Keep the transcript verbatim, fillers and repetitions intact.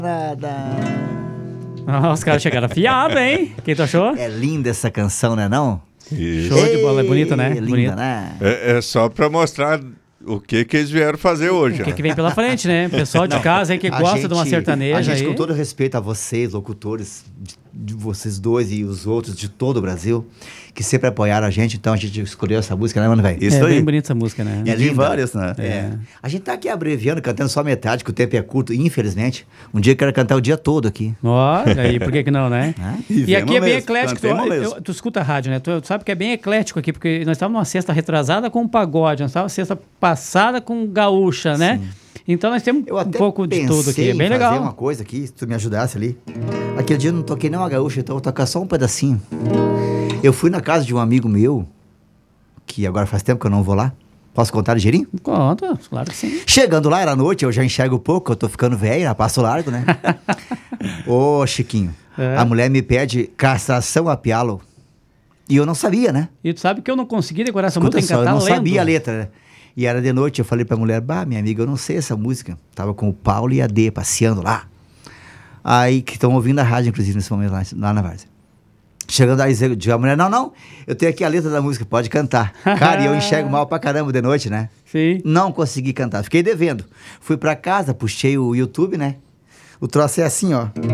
Nada. Ah, os caras chegaram afiados, hein? Quem tu achou? É linda essa canção, né não? Isso. Show de bola, é bonita, né? Linda, Bonita. né? É, é só pra mostrar o que que eles vieram fazer hoje. O que, né? que vem pela frente, né? Pessoal de casa aí que A gosta de uma gente- sertaneja A gente, aí. com todo respeito a vocês, locutores, de, de vocês dois e os outros de todo o Brasil, que sempre apoiaram a gente, então a gente escolheu essa música, né, mano, velho? Isso é aí. bem bonita essa música, né? É De linda. várias, né? É. A gente tá aqui abreviando, cantando só metade, que o tempo é curto, infelizmente. Um dia eu quero cantar o dia todo aqui. Olha aí, por que que não, né? E E aqui é vemos bem mesmo, eclético. Tu, cantemos eu- mesmo. tu escuta a rádio, né? Tu, tu sabe que é bem eclético aqui, porque nós estávamos numa sexta retrasada com pagode, nós estávamos sexta passada com gaúcha, né? Então nós temos Eu um até pouco de tudo aqui. É em bem fazer legal. uma coisa aqui, se tu me ajudasse ali. Aquele dia eu não toquei nem uma gaúcha, então eu vou tocar só um pedacinho. Eu fui na casa de um amigo meu, que agora faz tempo que eu não vou lá. Posso contar ligeirinho? Conta, claro que sim. Chegando lá, era noite, eu já enxergo pouco, eu tô ficando velho, a passo largo, né? Ô, Chiquinho, É. a mulher me pede castração a pialo. E eu não sabia, né? E tu sabe que eu não consegui decorar essa Escuta música, só, tem que eu cantar não lendo. sabia a letra, né? E era de noite, eu falei pra mulher, bah, minha amiga, eu não sei essa música. Tava com o Paulo e a D passeando lá. Aí, que estão ouvindo a rádio, inclusive, nesse momento lá, lá na Várzea. Chegando aí, eu digo a mulher, não, não, eu tenho aqui a letra da música, pode cantar. Cara, e eu enxergo mal pra caramba de noite, né? Sim. Não consegui cantar, fiquei devendo. Fui pra casa, puxei o YouTube, né? O troço é assim, ó.